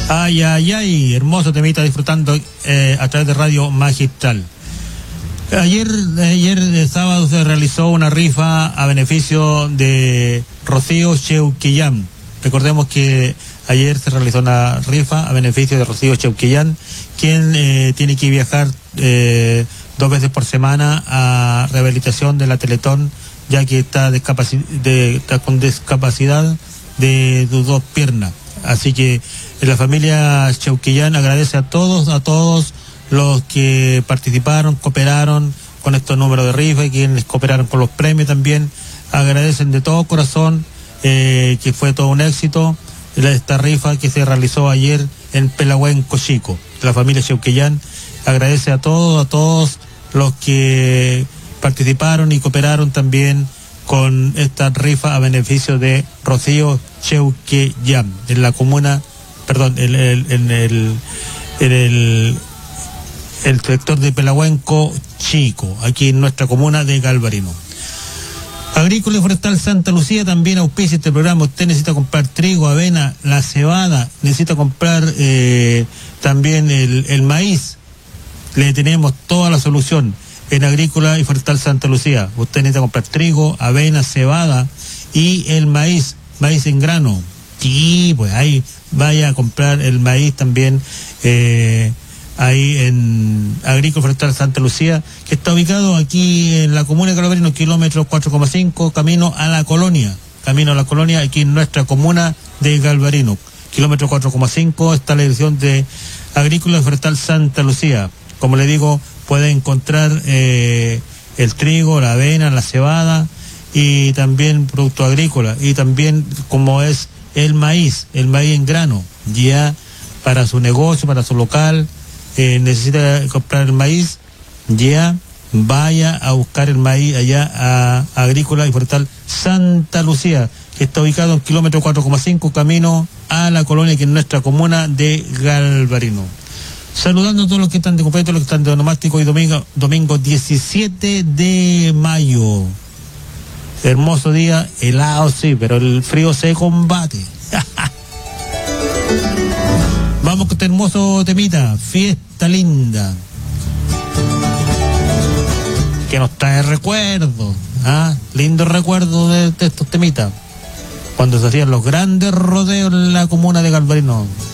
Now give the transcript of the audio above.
Ay, ay, ay, hermoso temita disfrutando a través de Radio Magistral. Ayer sábado se realizó una rifa a beneficio de Rocío Cheuquillán. Recordemos que ayer se realizó una rifa a beneficio de Rocío Cheuquillán, quien tiene que viajar 2 veces por semana a rehabilitación de la Teletón, ya que está con discapacidad de sus 2 piernas. Así que la familia Cheuquillán agradece a todos los que participaron, cooperaron con estos números de rifa y quienes cooperaron con los premios también. Agradecen de todo corazón, que fue todo un éxito esta rifa que se realizó ayer en Pelahuenco Chico. La familia Cheuquillán agradece a todos los que participaron y cooperaron también con esta rifa a beneficio de Rocío Cheuquillán en la comuna, perdón, en el sector de Pelahuenco Chico, aquí en nuestra comuna de Galvarino. Agrícola y Forestal Santa Lucía también auspicia este programa. Usted necesita comprar trigo, avena, la cebada, necesita comprar también el maíz. Le tenemos toda la solución en Agrícola y Forestal Santa Lucía. Usted necesita comprar trigo, avena, cebada y el maíz en grano. Sí, pues ahí vaya a comprar el maíz también ahí en Agrícola y Forestal Santa Lucía, que está ubicado aquí en la comuna de Galvarino, kilómetro 4,5, camino a la colonia, aquí en nuestra comuna de Galvarino, kilómetro 4,5, está la dirección de Agrícola y Forestal Santa Lucía. Como le digo, puede encontrar el trigo, la avena, la cebada y también producto agrícola, y también como es el maíz en grano, ya para su negocio, para su local. Necesita comprar el maíz, ya vaya a buscar el maíz allá a Agrícola y Forestal Santa Lucía, que está ubicado en kilómetro 4,5, camino a la colonia, que es nuestra comuna de Galvarino. Saludando a todos los que están de cumpleaños, todos los que están de onomástico, y domingo 17 de mayo. Hermoso día, helado sí, pero el frío se combate. Vamos con este hermoso temita, Fiesta Linda, que nos trae recuerdos, lindos recuerdos de estos temitas, cuando se hacían los grandes rodeos en la comuna de Galvarino.